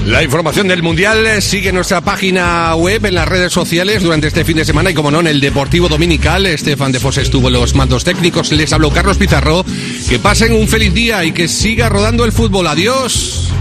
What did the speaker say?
La información del Mundial sigue en nuestra página web, en las redes sociales durante este fin de semana y, como no, en el Deportivo Dominical. Estefan de Fos estuvo en los mandos técnicos. Les habló Carlos Pizarro. Que pasen un feliz día y que siga rodando el fútbol. Adiós.